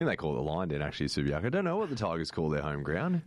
think they call it the Line Den, actually, Subiaco. I don't know what the Tigers call their home ground.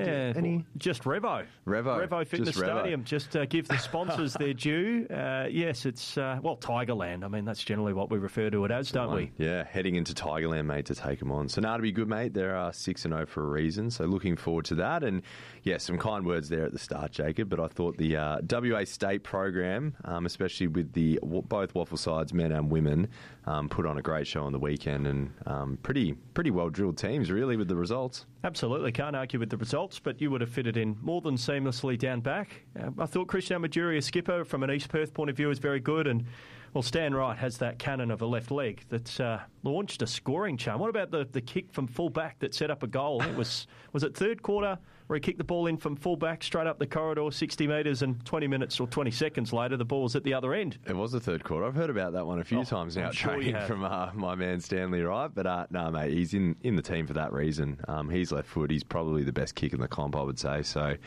Just Revo. Revo Fitness Stadium. Just give the sponsors their due. Yes, it's, Tigerland. I mean, that's generally what we refer to it as, don't we? Yeah, heading into Tigerland, mate, to take them on. So now to be good, mate. They're 6-0 for a reason. So looking forward to that. And, yeah, some kind words there at the start, Jacob. But I thought the WA State program, especially with both Waffle sides, men and women, put on a great show on the weekend. And pretty well-drilled teams, really, with the results. Absolutely. Can't argue with the results, but you would have fitted in more than seamlessly down back. I thought Christian Majuri, a skipper, from an East Perth point of view, is very good. And, well, Stan Wright has that cannon of a left leg that launched a scoring charm. What about the kick from full back that set up a goal? It was it third quarter where he kicked the ball in from full back straight up the corridor, 60 metres, and 20 minutes or 20 seconds later, the ball's at the other end. It was the third quarter. I've heard about that one a few times now, training from my man Stanley Wright. But, no, mate, he's in the team for that reason. He's left foot. He's probably the best kick in the comp, I would say. So,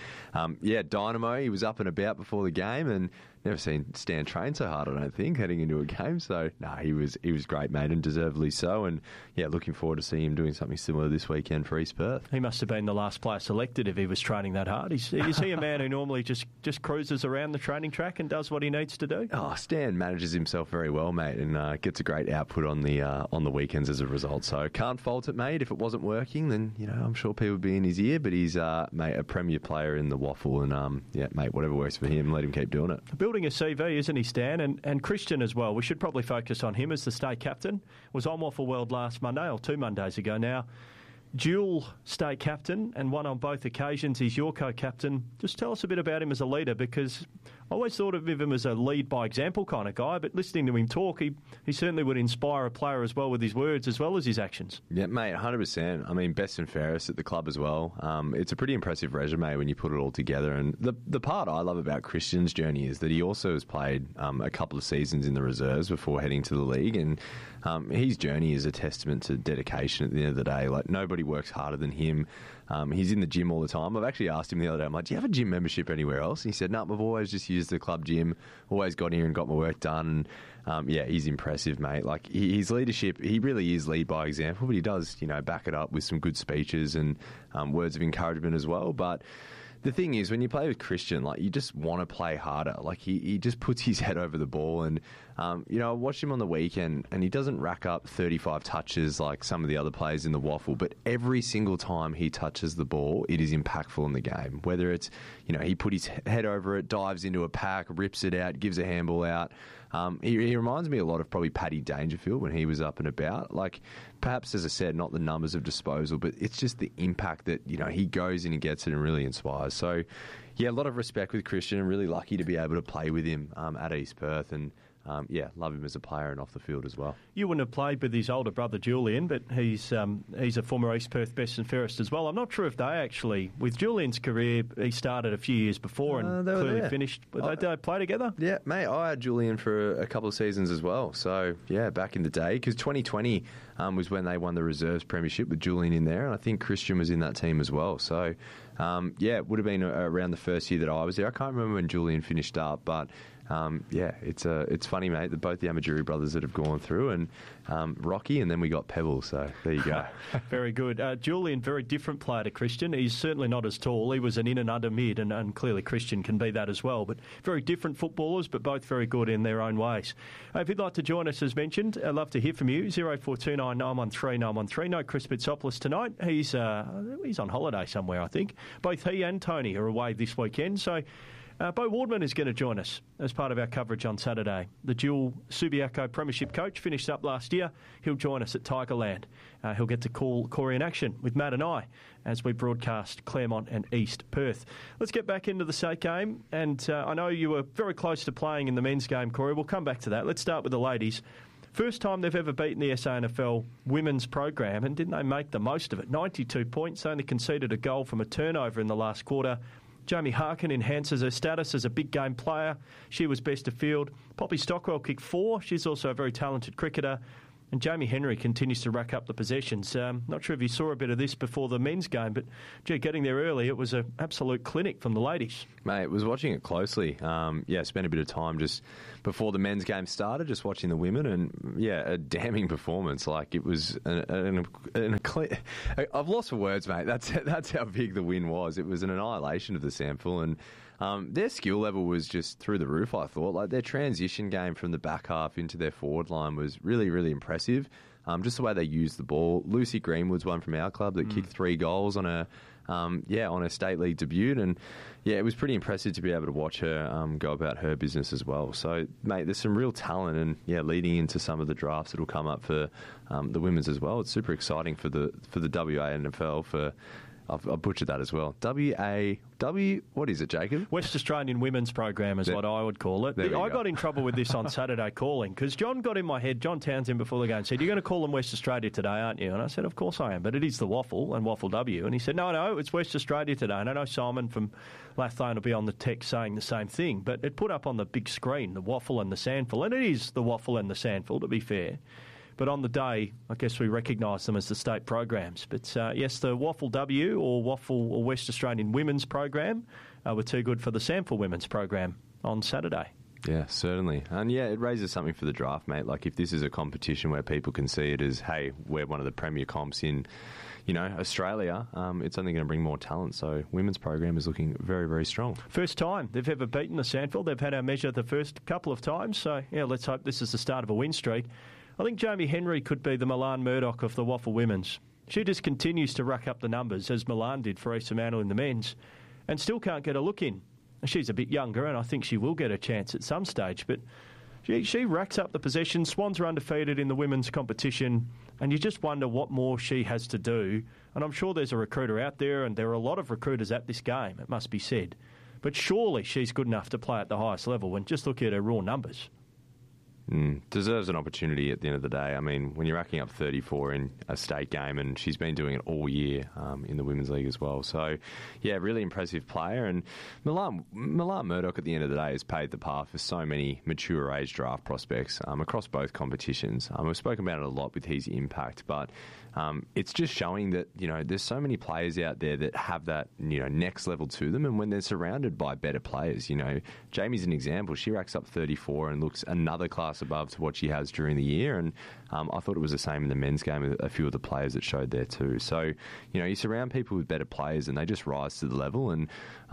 dynamo. He was up and about before the game, and never seen Stan train so hard, I don't think, heading into a game. So, he was great, mate, and deservedly so. And, yeah, looking forward to seeing him doing something similar this weekend for East Perth. He must have been the last player selected if he was training that hard. Is he a man who normally just cruises around the training track and does what he needs to do? Oh, Stan manages himself very well, mate, and gets a great output on the weekends as a result. So can't fault it, mate. If it wasn't working, then I'm sure people would be in his ear. But he's mate, a premier player in the Waffle, and mate, whatever works for him, let him keep doing it. Building a CV, isn't he, Stan? And Christian as well. We should probably focus on him as the state captain. Was on Waffle World last Monday, or 2 Mondays ago now. Dual state captain, and one on both occasions. He's your co-captain. Just tell us a bit about him as a leader, because I always thought of him as a lead-by-example kind of guy, but listening to him talk, he certainly would inspire a player as well with his words as well as his actions. Yeah, mate, 100%. I mean, best and fairest at the club as well. It's a pretty impressive resume when you put it all together, and the part I love about Christian's journey is that he also has played a couple of seasons in the reserves before heading to the league, and his journey is a testament to dedication at the end of the day. Like, nobody works harder than him. He's in the gym all the time. I've actually asked him the other day, I'm like, do you have a gym membership anywhere else? And he said, no, I've always just used the club gym, always got here and got my work done. He's impressive, mate. Like, his leadership, he really is lead by example, but he does, back it up with some good speeches and words of encouragement as well. But the thing is, when you play with Christian, like, you just want to play harder. Like, he just puts his head over the ball. And, I watched him on the weekend, and he doesn't rack up 35 touches like some of the other players in the Waffle, but every single time he touches the ball, it is impactful in the game. Whether it's, he put his head over it, dives into a pack, rips it out, gives a handball out. He reminds me a lot of probably Paddy Dangerfield when he was up and about. Like, perhaps, as I said, not the numbers of disposal, but it's just the impact that, he goes in and gets it and really inspires. So, yeah, a lot of respect with Christian, and really lucky to be able to play with him at East Perth, and love him as a player and off the field as well. You wouldn't have played with his older brother Julian, but he's a former East Perth best and fairest as well. I'm not sure if they actually, with Julian's career, he started a few years before and clearly finished. But they play together? Yeah, mate, I had Julian for a couple of seasons as well. So, yeah, back in the day, because 2020 was when they won the reserves premiership with Julian in there, and I think Christian was in that team as well. So, it would have been around the first year that I was there. I can't remember when Julian finished up, but it's funny, mate, that both the Amajuri brothers that have gone through, and Rocky, and then we got Pebble, so there you go. Very good. Julian, very different player to Christian. He's certainly not as tall. He was an in and under mid, and clearly Christian can be that as well, but very different footballers, but both very good in their own ways. If you'd like to join us, as mentioned, I'd love to hear from you. 0429 913 913. No Chris Bitsopoulos tonight. He's on holiday somewhere, I think. Both he and Tony are away this weekend, so Bo Wardman is going to join us as part of our coverage on Saturday. The dual Subiaco Premiership coach finished up last year. He'll join us at Tigerland. He'll get to call Corey in action with Matt and I as we broadcast Claremont and East Perth. Let's get back into the state game. And I know you were very close to playing in the men's game, Corey. We'll come back to that. Let's start with the ladies. First time they've ever beaten the SANFL women's program, and didn't they make the most of it? 92 points, only conceded a goal from a turnover in the last quarter. Jamie Harkin enhances her status as a big game player. She was best of field. Poppy Stockwell kicked 4. She's also a very talented cricketer. And Jamie Henry continues to rack up the possessions. Not sure if you saw a bit of this before the men's game, but getting there early, it was an absolute clinic from the ladies. Mate, was watching it closely. Spent a bit of time just before the men's game started, just watching the women, and a damning performance. Like, it was I've lost for words, mate. That's how big the win was. It was an annihilation of the SANFL, and their skill level was just through the roof, I thought. Like, their transition game from the back half into their forward line was really, really impressive. Just the way they used the ball. Lucy Greenwood's one from our club that kicked 3 goals on a state league debut, and it was pretty impressive to be able to watch her go about her business as well. So, mate, there's some real talent, and leading into some of the drafts that will come up for the women's as well. It's super exciting for the WANFL for. I've butchered that as well. What is it, Jacob? West Australian Women's Program is what I would call it. I got in trouble with this on Saturday calling because John got in my head, John Townsend before the game said, "You're going to call them West Australia today, aren't you?" And I said, "Of course I am, but it is the Waffle and Waffle W." And he said, No, it's West Australia today. And I know Simon from Lathone will be on the text saying the same thing, but it put up on the big screen, the Waffle and the SANFL. And it is the Waffle and the SANFL, to be fair. But on the day, I guess we recognise them as the state programs. But yes, the Waffle W or Waffle or West Australian Women's Program were too good for the SANFL Women's Program on Saturday. Yeah, certainly. And it raises something for the draft, mate. Like, if this is a competition where people can see it as, hey, we're one of the premier comps in, Australia, it's only going to bring more talent. So women's program is looking very, very strong. First time they've ever beaten the SANFL. They've had our measure the first couple of times. So, let's hope this is the start of a win streak. I think Jamie Henry could be the Milan Murdoch of the Waffle Women's. She just continues to rack up the numbers, as Milan did for East Mantle in the men's, and still can't get a look in. She's a bit younger, and I think she will get a chance at some stage, but she racks up the possessions. Swans are undefeated in the women's competition, and you just wonder what more she has to do. And I'm sure there's a recruiter out there, and there are a lot of recruiters at this game, it must be said. But surely she's good enough to play at the highest level, and just look at her raw numbers. Deserves an opportunity at the end of the day. I mean, when you're racking up 34 in a state game, and she's been doing it all year in the Women's League as well. So, really impressive player. And Milan Murdoch at the end of the day has paid the path for so many mature age draft prospects across both competitions. We've spoken about it a lot with his impact, but it's just showing that, there's so many players out there that have that, next level to them. And when they're surrounded by better players, Jamie's an example. She racks up 34 and looks another class above to what she has during the year. And I thought it was the same in the men's game with a few of the players that showed there too. So, you surround people with better players and they just rise to the level. And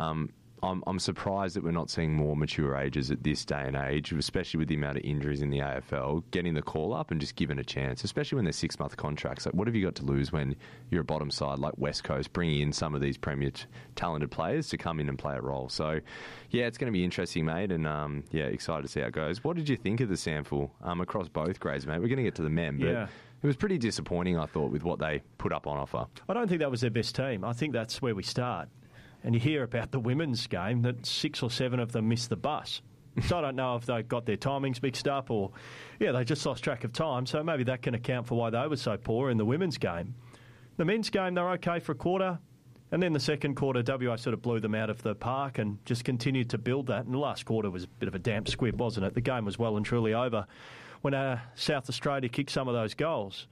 I'm surprised that we're not seeing more mature ages at this day and age, especially with the amount of injuries in the AFL, getting the call up and just given a chance, especially when they're 6-month contracts. Like, what have you got to lose when you're a bottom side like West Coast, bringing in some of these premier talented players to come in and play a role? So, it's going to be interesting, mate, and excited to see how it goes. What did you think of the SANFL across both grades, mate? We're going to get to the men, but it was pretty disappointing, I thought, with what they put up on offer. I don't think that was their best team. I think that's where we start. And you hear about the women's game that 6 or 7 of them missed the bus. So I don't know if they got their timings mixed up or, they just lost track of time. So maybe that can account for why they were so poor in the women's game. The men's game, they were okay for a quarter. And then the second quarter, WA sort of blew them out of the park and just continued to build that. And the last quarter was a bit of a damp squib, wasn't it? The game was well and truly over when South Australia kicked some of those goals.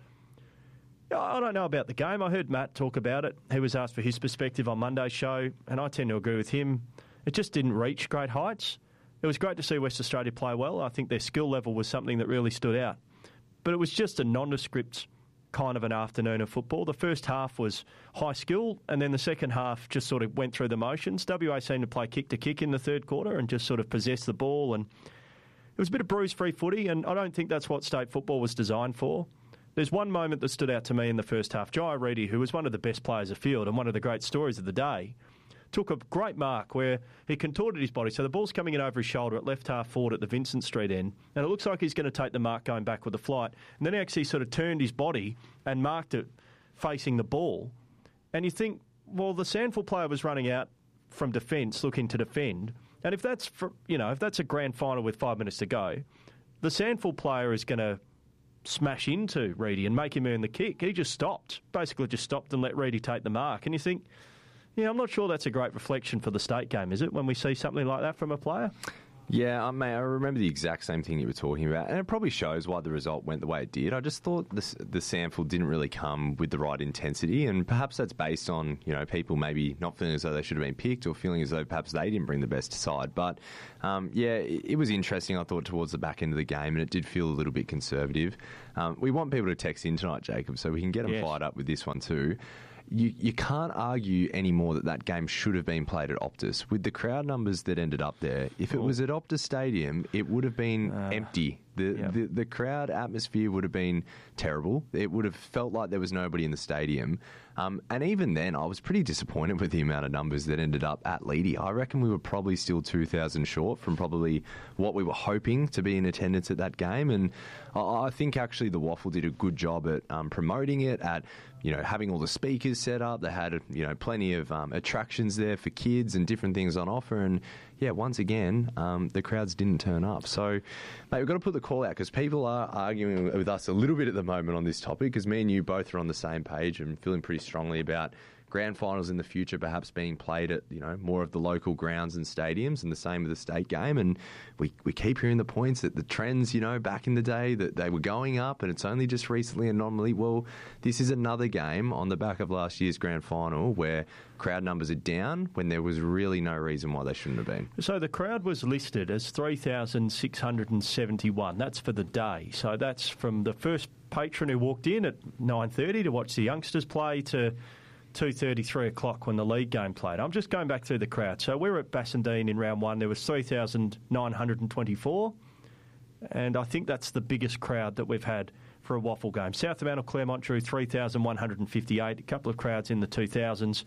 I don't know about the game. I heard Matt talk about it. He was asked for his perspective on Monday's show, and I tend to agree with him. It just didn't reach great heights. It was great to see West Australia play well. I think their skill level was something that really stood out. But it was just a nondescript kind of an afternoon of football. The first half was high skill, and then the second half just sort of went through the motions. WA seemed to play kick-to-kick in the third quarter and just sort of possess the ball. And it was a bit of bruise-free footy, and I don't think that's what state football was designed for. There's one moment that stood out to me in the first half. Jai Reedy, who was one of the best players afield and one of the great stories of the day, took a great mark where he contorted his body. So the ball's coming in over his shoulder at left half forward at the Vincent Street end, and it looks like he's going to take the mark going back with the flight. And then he actually sort of turned his body and marked it facing the ball. And you think, well, the SANFL player was running out from defence, looking to defend. And if that's if that's a grand final with 5 minutes to go, the SANFL player is going to smash into Reedy and make him earn the kick. He just stopped, basically just stopped and let Reedy take the mark. And you think, I'm not sure that's a great reflection for the state game, is it, when we see something like that from a player? Yeah, mate, I remember the exact same thing you were talking about, and it probably shows why the result went the way it did. I just thought the SANFL didn't really come with the right intensity, and perhaps that's based on, people maybe not feeling as though they should have been picked or feeling as though perhaps they didn't bring the best side. But, it was interesting, I thought, towards the back end of the game, and it did feel a little bit conservative. We want people to text in tonight, Jacob, so we can get them fired up with this one too. You can't argue anymore that game should have been played at Optus. With the crowd numbers that ended up there, if it was at Optus Stadium, it would have been empty. The crowd atmosphere would have been terrible. It would have felt like there was nobody in the stadium. And even then, I was pretty disappointed with the amount of numbers that ended up at Leedy. I reckon we were probably still 2,000 short from probably what we were hoping to be in attendance at that game. And I think actually the Waffle did a good job at promoting it, at having all the speakers set up. They had plenty of attractions there for kids and different things on offer. And once again, the crowds didn't turn up. So, mate, we've got to put the call out because people are arguing with us a little bit at the moment on this topic because me and you both are on the same page and feeling pretty strongly about grand finals in the future perhaps being played at more of the local grounds and stadiums, and the same with the state game. And we keep hearing the points that the trends back in the day that they were going up and it's only just recently an anomaly. Well, this is another game on the back of last year's grand final where crowd numbers are down when there was really no reason why they shouldn't have been. So the crowd was listed as 3,671. That's for the day. So that's from the first patron who walked in at 9:30 to watch the youngsters play to 2:30, 3 o'clock when the league game played. I'm just going back through the crowd. So we were at Bassendean in round one. There was 3,924. And I think that's the biggest crowd that we've had for a Waffle game. South Fremantle Claremont drew 3,158, a couple of crowds in the 2,000s.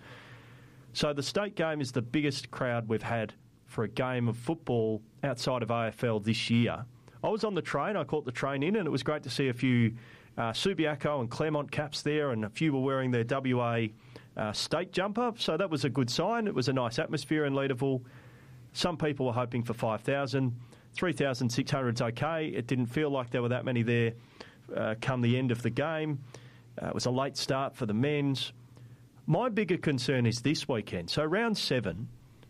So the state game is the biggest crowd we've had for a game of football outside of AFL this year. I was on the train. I caught the train in, and it was great to see a few Subiaco and Claremont caps there, and a few were wearing their WA state jumper. So that was a good sign. It was a nice atmosphere in Leederville. Some people were hoping for 5,000. 3,600 is okay. It didn't feel like there were that many there come the end of the game. It was a late start for the men's. My bigger concern is this weekend. So round 7,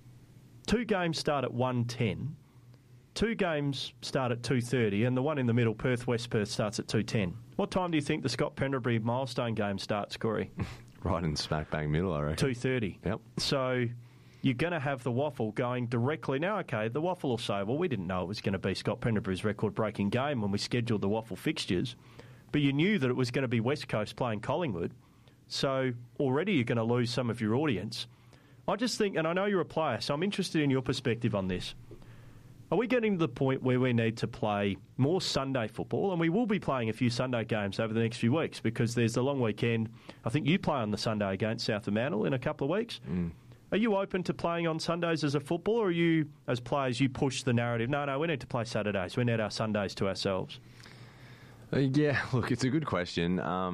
2 games start at 1:10, 2 games start at 2:30, and the one in the middle, Perth-West Perth, starts at 2:10. What time do you think the Scott Pendlebury milestone game starts, Corey? Right in smack bang middle, I reckon. 2:30. Yep. So you're going to have the Waffle going directly. Now, okay, the Waffle will say, well, we didn't know it was going to be Scott Pendlebury's record-breaking game when we scheduled the Waffle fixtures, but you knew that it was going to be West Coast playing Collingwood, so already you're going to lose some of your audience. I just think, and I know you're a player, so I'm interested in your perspective on this. Are we getting to the point where we need to play more Sunday football? And we will be playing a few Sunday games over the next few weeks because there's the long weekend. I think you play on the Sunday against South Fremantle in a couple of weeks. Are you open to playing on Sundays as a footballer, or are you, as players, you push the narrative, no, we need to play Saturdays. We need our Sundays to ourselves? Yeah, look, it's a good question. A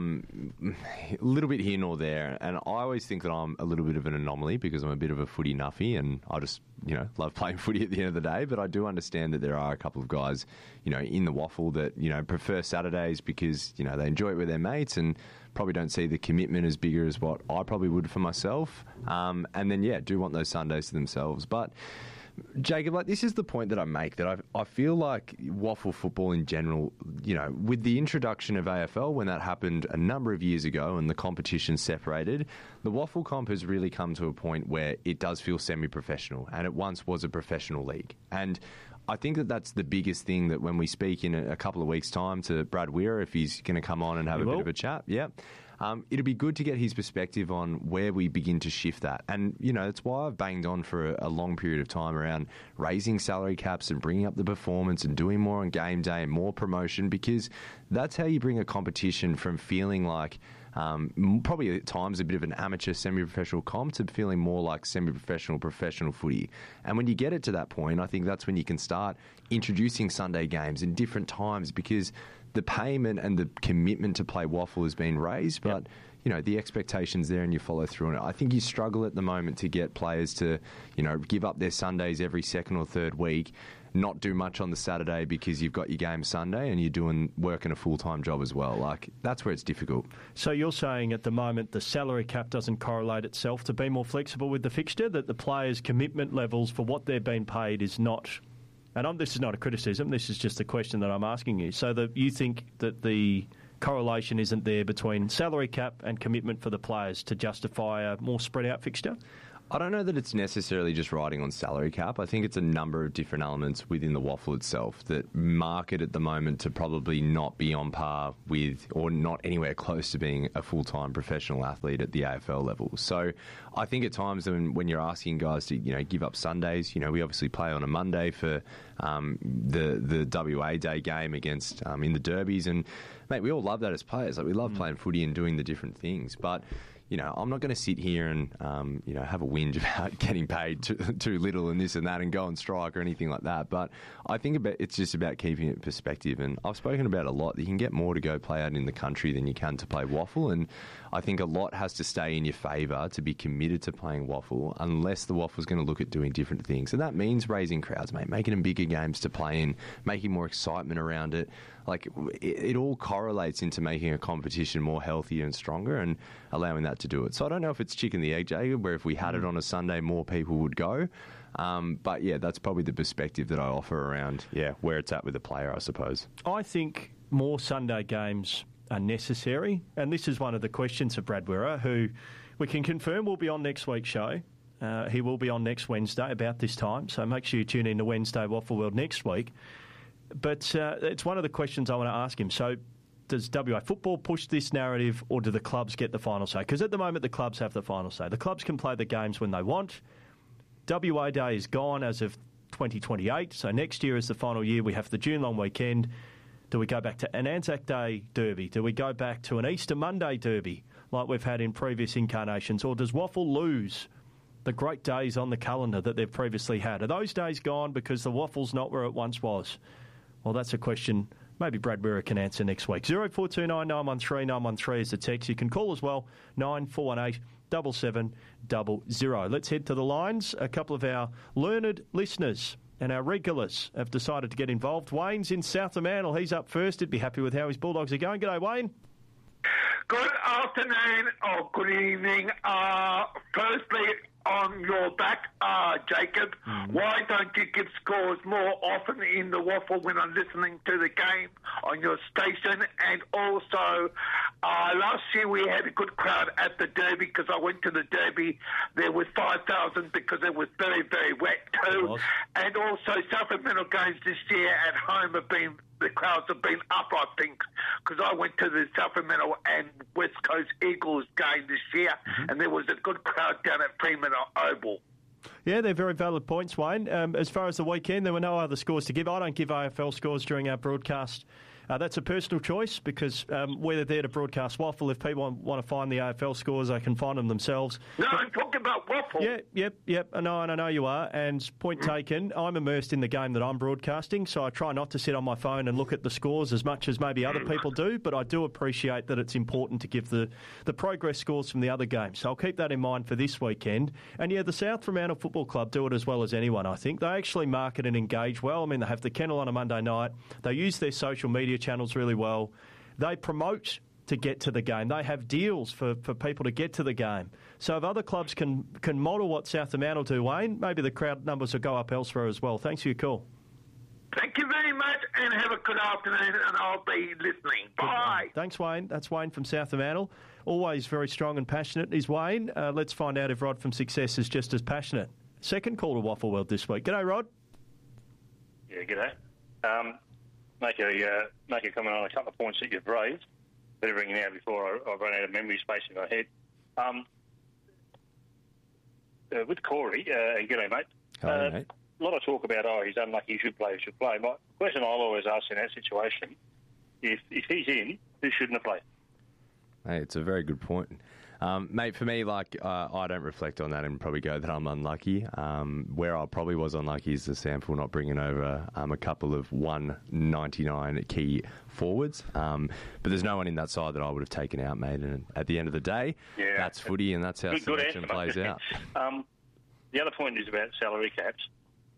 little bit here nor there, and I always think that I'm a little bit of an anomaly because I'm a bit of a footy nuffy, and I just, love playing footy at the end of the day. But I do understand that there are a couple of guys, in the Waffle that, prefer Saturdays because, they enjoy it with their mates and probably don't see the commitment as bigger as what I probably would for myself. And then, do want those Sundays to themselves. But Jacob, this is the point that I make, that I feel like Waffle football in general, with the introduction of AFL, when that happened a number of years ago and the competition separated, the Waffle comp has really come to a point where it does feel semi-professional, and it once was a professional league. And I think that that's the biggest thing, that when we speak in a couple of weeks' time to Brad Weir, if he's going to come on and have a bit of a chat, it'll be good to get his perspective on where we begin to shift that. And, that's why I've banged on for a long period of time around raising salary caps and bringing up the performance and doing more on game day and more promotion, because that's how you bring a competition from feeling like probably at times a bit of an amateur semi-professional comp to feeling more like semi-professional professional footy. And when you get it to that point, I think that's when you can start introducing Sunday games in different times, because the payment and the commitment to play Waffle has been raised, but the expectation's there and you follow through on it. I think you struggle at the moment to get players to, give up their Sundays every second or third week, not do much on the Saturday because you've got your game Sunday and you're working a full-time job as well. That's where it's difficult. So you're saying at the moment the salary cap doesn't correlate itself to be more flexible with the fixture, that the players' commitment levels for what they're being paid is not and this is not a criticism, this is just a question that I'm asking you. So that you think that the correlation isn't there between salary cap and commitment for the players to justify a more spread out fixture? I don't know that it's necessarily just riding on salary cap. I think it's a number of different elements within the WAFL itself that mark it at the moment to probably not be on par with or not anywhere close to being a full-time professional athlete at the AFL level. So I think at times when you're asking guys to give up Sundays, we obviously play on a Monday for the WA Day game against in the derbies, and mate, we all love that as players. Like, we love playing footy and doing the different things, but I'm not going to sit here and, have a whinge about getting paid too little and this and that and go on strike or anything like that. But I think it's just about keeping it in perspective. And I've spoken about a lot that you can get more to go play out in the country than you can to play WAFL. And I think a lot has to stay in your favour to be committed to playing WAFL unless the WAFL's going to look at doing different things. And that means raising crowds, mate, making them bigger games to play in, making more excitement around it. Like, it all correlates into making a competition more healthier and stronger and allowing that to do it. So I don't know if it's chicken the egg, Jacob, where if we had it on a Sunday, more people would go. But, yeah, that's probably the perspective that I offer around, where it's at with the player, I suppose. I think more Sunday games are necessary, and this is one of the questions of Brad Wirra, who we can confirm will be on next week's show. He will be on next Wednesday about this time, so make sure you tune in to Wednesday WAFL World next week. But it's one of the questions I want to ask him. So does WA Football push this narrative, or do the clubs get the final say? Because at the moment, the clubs have the final say. The clubs can play the games when they want. WA Day is gone as of 2028, so next year is the final year. We have the June long weekend. Do we go back to an Anzac Day derby? Do we go back to an Easter Monday derby like we've had in previous incarnations? Or does WAFL lose the great days on the calendar that they've previously had? Are those days gone because the WAFL's not where it once was? Well, that's a question maybe Brad Wirra can answer next week. 0429 913 913 is the text. You can call as well, 9418 7700. Let's head to the lines. A couple of our learned listeners and our regulars have decided to get involved. Wayne's in South Fremantle. He's up first. He'd be happy with how his Bulldogs are going. G'day, Wayne. Good afternoon or good evening. Firstly, on your back, Jacob, why don't you give scores more often in the WAFL when I'm listening to the game on your station? And also, last year we had a good crowd at the Derby because I went to the Derby. There was 5,000 because it was very, very wet too. And also, South Fremantle games this year at home the crowds have been up, I think, because I went to the South Fremantle and West Coast Eagles game this year, and there was a good crowd down at Fremantle Oval. Yeah, they're very valid points, Wayne. As far as the weekend, there were no other scores to give. I don't give AFL scores during our broadcast. That's a personal choice because we're there to broadcast WAFL. If people want to find the AFL scores, they can find them themselves. No, I'm talking about WAFL. Yep. I know you are. And point taken, I'm immersed in the game that I'm broadcasting, so I try not to sit on my phone and look at the scores as much as maybe other people do, but I do appreciate that it's important to give the progress scores from the other games. So I'll keep that in mind for this weekend. And yeah, the South Fremantle Football Club do it as well as anyone, I think. They actually market and engage well. I mean, they have the kennel on a Monday night. They use their social media channels really well. They promote to get to the game. They have deals for people to get to the game. So if other clubs can model what South Fremantle do, Wayne, maybe the crowd numbers will go up elsewhere as well. Thanks for your call. Thank you very much and have a good afternoon, and I'll be listening. Bye. Thanks, Wayne. That's Wayne from South Fremantle. Always very strong and passionate is Wayne. Let's find out if Rod from Success is just as passionate. Second call to WAFL World this week. G'day, Rod. Yeah, g'day. Make a comment on a couple of points that you've raised. Better bring it out before I run out of memory space in my head. With Corey, g'day, mate. Hello, mate. A lot of talk about, he's unlucky, he should play. My question I'll always ask in that situation, if he's in, who shouldn't have played? Hey, it's a very good point. Mate, for me, I don't reflect on that and probably go that I'm unlucky. Where I probably was unlucky is the sample not bringing over a couple of 199 key forwards. But there's no one in that side that I would have taken out, mate. And at the end of the day, that's footy and that's how selection plays out. The other point is about salary caps.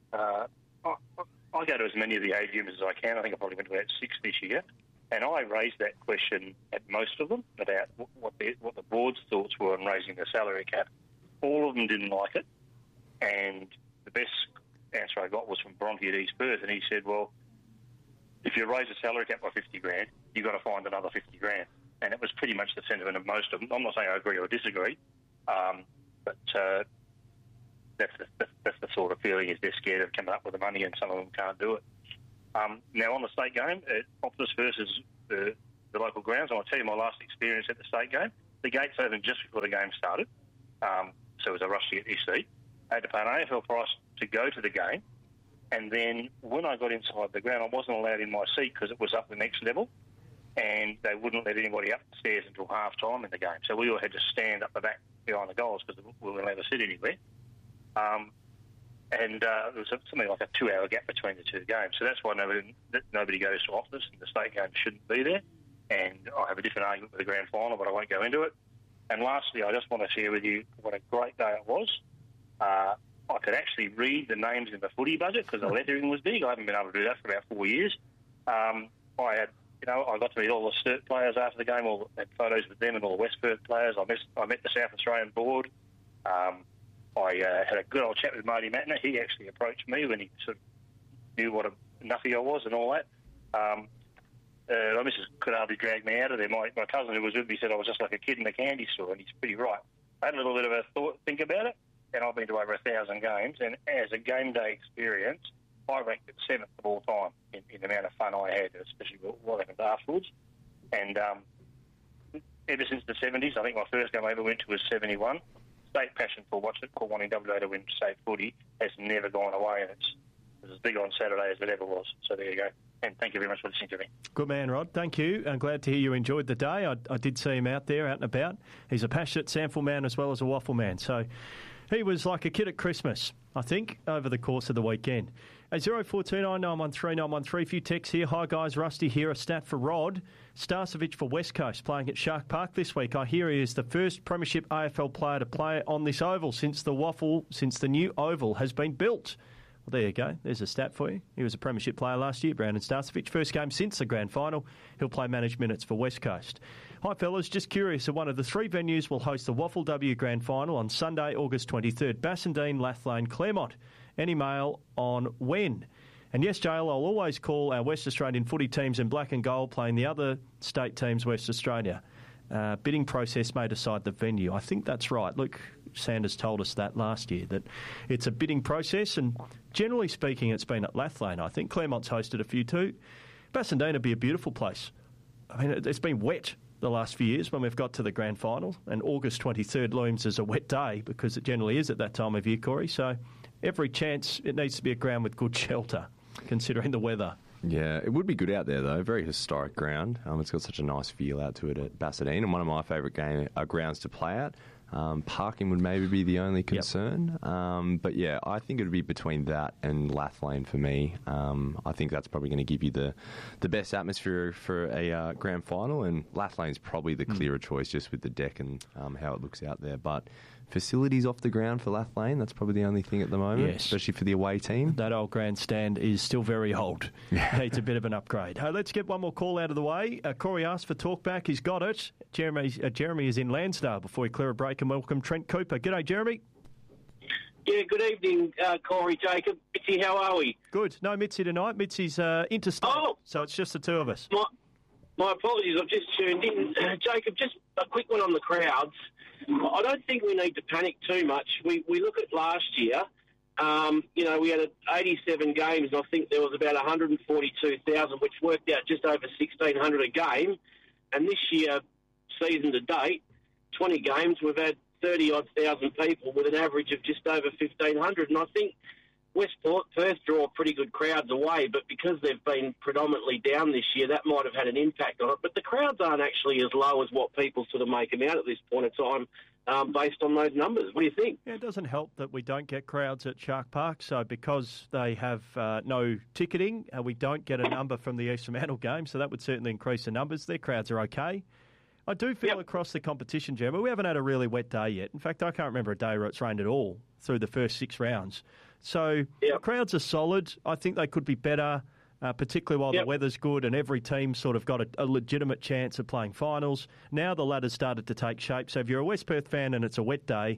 I go to as many of the AGMs as I can. I think I probably went to about 6 this year. And I raised that question at most of them about what the board's thoughts were on raising the salary cap. All of them didn't like it. And the best answer I got was from Bronte at East Perth, and he said, well, if you raise the salary cap by 50 grand, you've got to find another 50 grand. And it was pretty much the sentiment of most of them. I'm not saying I agree or disagree, but that's the sort of feeling is they're scared of coming up with the money, and some of them can't do it. Now, on the state game, Optus versus the local grounds, I'll tell you my last experience at the state game. The gates opened just before the game started, so it was a rush to get your seat. I had to pay an AFL price to go to the game, and then when I got inside the ground, I wasn't allowed in my seat because it was up the next level, and they wouldn't let anybody up the stairs until half-time in the game. So we all had to stand up the back behind the goals because we weren't allowed to sit anywhere. And there was something like a 2-hour gap between the two games. So that's why nobody goes to Optus, and the state game shouldn't be there. And I have a different argument with the grand final, but I won't go into it. And lastly, I just want to share with you what a great day it was. I could actually read the names in the footy budget because the lettering was big. I haven't been able to do that for about 4 years. I got to meet all the Sturt players after the game, had photos with them and all the West Perth players. I met the South Australian board. I had a good old chat with Marty Matner. He actually approached me when he sort of knew what a nuffy I was and all that. My missus could hardly drag me out of there. My cousin who was with me said I was just like a kid in a candy store, and he's pretty right. I had a little bit of a think about it, and I've been to over 1,000 games, and as a game day experience, I ranked it 7th of all time in the amount of fun I had, especially what happened afterwards. And ever since the 70s, I think my first game I ever went to was 71. State passion for wanting WA to win state footy has never gone away, and it's as big on Saturday as it ever was. So there you go. And thank you very much for listening to me. Good man, Rod. Thank you. I'm glad to hear you enjoyed the day. I did see him out there, out and about. He's a passionate SANFL man as well as a waffle man. So he was like a kid at Christmas, I think, over the course of the weekend. 0429 913 913. A few texts here. Hi, guys. Rusty here. A stat for Rod. Starcevic for West Coast playing at Shark Park this week. I hear he is the first Premiership AFL player to play on this oval since the new oval has been built. Well, there you go. There's a stat for you. He was a Premiership player last year, Brandon Starcevic. First game since the grand final. He'll play managed minutes for West Coast. Hi, fellas. Just curious, one of the three venues will host the Waffle W Grand Final on Sunday, August 23rd. Bassendean, Lathlane, Claremont. Any mail on when? And yes, Jail, I'll always call our West Australian footy teams in black and gold playing the other state teams, West Australia. Bidding process may decide the venue. I think that's right. Luke Sanders told us that last year, that it's a bidding process, and generally speaking, it's been at Lathlane, I think. Claremont's hosted a few too. Bassendean would be a beautiful place. I mean, it's been wet the last few years when we've got to the grand final, and August 23rd looms as a wet day because it generally is at that time of year, Corey. So every chance it needs to be a ground with good shelter, considering the weather. Yeah, it would be good out there, though. Very historic ground. It's got such a nice feel out to it at Bassendean, and one of my favourite grounds to play at. Parking would maybe be the only concern. Yep. But yeah, I think it would be between that and Lathlane for me. I think that's probably going to give you the best atmosphere for a grand final, and Lathlane's probably the clearer choice just with the deck and how it looks out there. But facilities off the ground for Lathlane, that's probably the only thing at the moment, especially for the away team. That old grandstand is still very old. Needs a bit of an upgrade. Hey, let's get one more call out of the way. Corey asked for talkback. He's got it. Jeremy is in Lansdale before we clear a break, and welcome Trent Cooper. G'day, Jeremy. Yeah, good evening, Corey, Jacob. Mitzi, how are we? Good. No Mitzi tonight. Mitzi's interstate, so it's just the two of us. My apologies, I've just tuned in. Jacob, just a quick one on the crowds. I don't think we need to panic too much. We look at last year. We had 87 games, and I think there was about 142,000, which worked out just over 1,600 a game. And this year, season to date, 20 games, we've had 30-odd thousand people with an average of just over 1,500. And I think Perth draw pretty good crowds away, but because they've been predominantly down this year, that might have had an impact on it. But the crowds aren't actually as low as what people sort of make them out at this point in time, based on those numbers. What do you think? Yeah, it doesn't help that we don't get crowds at Shark Park. So because they have no ticketing, we don't get a number from the East Fremantle game, so that would certainly increase the numbers. Their crowds are okay. I do feel across the competition, Gemma, we haven't had a really wet day yet. In fact, I can't remember a day where it's rained at all through the first 6 rounds. So the crowds are solid. I think they could be better, particularly while the weather's good and every team sort of got a legitimate chance of playing finals. Now the ladder's started to take shape. So if you're a West Perth fan and it's a wet day,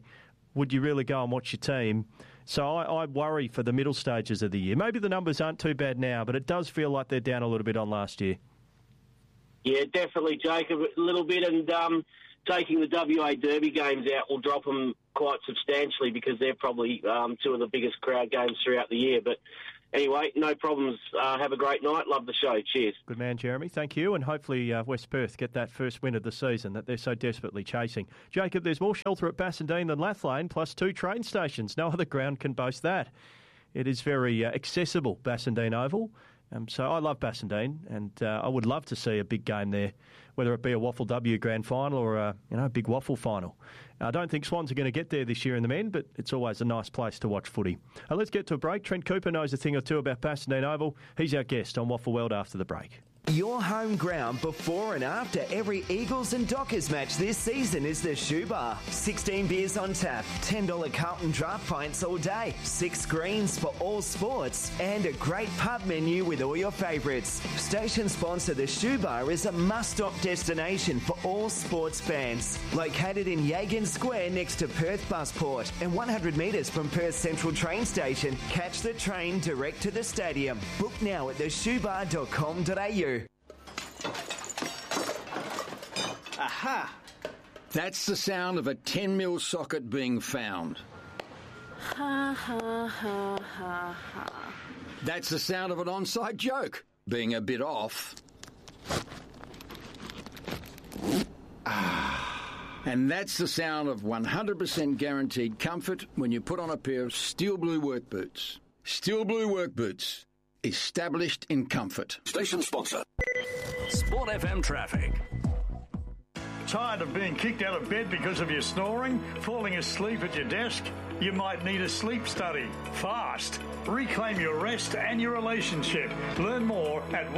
would you really go and watch your team? So I worry for the middle stages of the year. Maybe the numbers aren't too bad now, but it does feel like they're down a little bit on last year. Yeah, definitely, Jacob, a little bit. And taking the WA Derby games out will drop them quite substantially because they're probably two of the biggest crowd games throughout the year. But anyway, no problems. Have a great night. Love the show. Cheers. Good man, Jeremy. Thank you. And hopefully West Perth get that first win of the season that they're so desperately chasing. Jacob, there's more shelter at Bassendean than Lathlane, plus 2 train stations. No other ground can boast that. It is very accessible, Bassendean Oval. So I love Bassendean, and I would love to see a big game there, whether it be a Waffle W Grand Final or a big Waffle Final. I don't think Swans are going to get there this year in the men, but it's always a nice place to watch footy. Let's get to a break. Trent Cooper knows a thing or two about Bassendean Oval. He's our guest on Waffle World after the break. Your home ground before and after every Eagles and Dockers match this season is the Shoe Bar. 16 beers on tap, $10 Carlton draft pints all day, 6 screens for all sports, and a great pub menu with all your favourites. Station sponsor The Shoe Bar is a must-stop destination for all sports fans. Located in Yagan Square next to Perth Busport and 100 metres from Perth Central train station, catch the train direct to the stadium. Book now at theshoebar.com.au. Aha! That's the sound of a 10mm socket being found. Ha ha ha ha ha. That's the sound of an onside joke being a bit off. And that's the sound of 100% guaranteed comfort when you put on a pair of Steel Blue work boots. Steel Blue work boots. Established in comfort. Station sponsor. Sport FM traffic. Tired of being kicked out of bed because of your snoring? Falling asleep at your desk? You might need a sleep study. Fast. Reclaim your rest and your relationship. Learn more at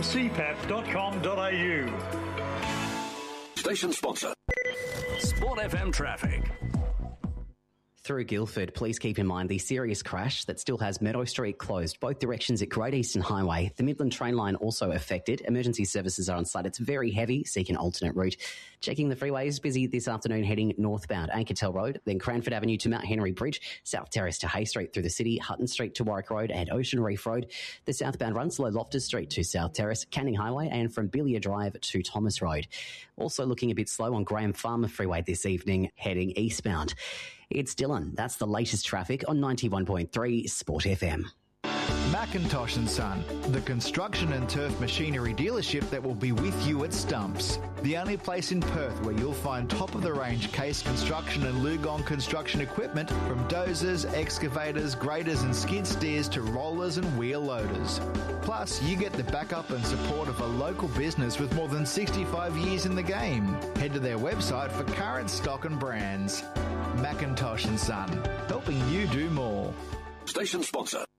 westerncpap.com.au. Station sponsor. Sport FM traffic. Through Guildford, please keep in mind the serious crash that still has Meadow Street closed, both directions at Great Eastern Highway. The Midland train line also affected. Emergency services are on site. It's very heavy. Seek an alternate route. Checking the freeways, busy this afternoon heading northbound. Ankertel Road, then Cranford Avenue to Mount Henry Bridge, South Terrace to Hay Street through the city, Hutton Street to Warwick Road and Ocean Reef Road. The southbound runs below Loftus Street to South Terrace, Canning Highway and from Billier Drive to Thomas Road. Also looking a bit slow on Graham Farmer Freeway this evening, heading eastbound. It's Dylan. That's the latest traffic on 91.3 Sport FM. Macintosh & Son, the construction and turf machinery dealership that will be with you at Stumps. The only place in Perth where you'll find top-of-the-range Case Construction and Lugong construction equipment from dozers, excavators, graders and skid steers to rollers and wheel loaders. Plus, you get the backup and support of a local business with more than 65 years in the game. Head to their website for current stock and brands. Macintosh & Son, helping you do more. Station sponsor.